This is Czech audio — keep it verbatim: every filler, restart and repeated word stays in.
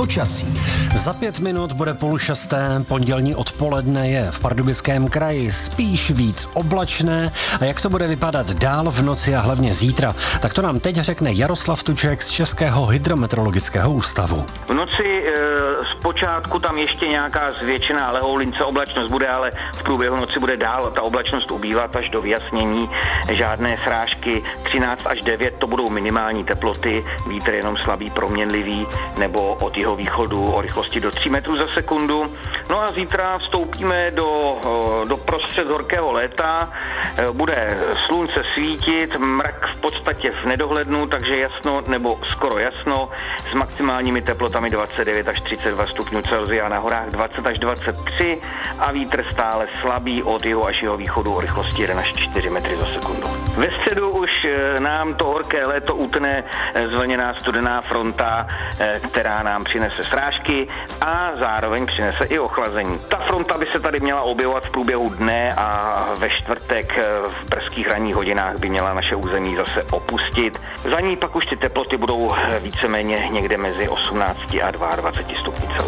Počasí. Za pět minut bude půl šesté, pondělní odpoledne je v Pardubickém kraji spíš víc oblačné a jak to bude vypadat dál v noci a hlavně zítra, tak to nám teď řekne Jaroslav Tuček z Českého hydrometeorologického ústavu. V noci e, zpočátku tam ještě nějaká zvětšená lehoulince, oblačnost bude, ale v průběhu noci bude dál ta oblačnost ubývat až do vyjasnění. Žádné srážky, třináct až devět to budou minimální teploty, vítr jenom slabý, proměnlivý nebo od jeho východu o rychlosti do tří metrů za sekundu. No a zítra vstoupíme do, do prostřed horkého léta, bude slunce svítit, mrak v podstatě v nedohlednu, takže jasno nebo skoro jasno, s maximálními teplotami dvacet devět až třicet dva stupňů Celsia, na horách dvacet až dvacet tři a vítr stále slabý od jeho až jeho východu o rychlosti jeden až čtyři metry za sekundu. Ve středu už nám to horké léto utne zvlněná studená fronta, která nám přinese srážky a zároveň přinese i ochlazení. Ta fronta by se tady měla objevovat v průběhu dne a ve čtvrtek v brzkých ranních hodinách by měla naše území zase opustit. Za ní pak už ty teploty budou víceméně někde mezi osmnácti a dvaceti dvěma stupni Celsia.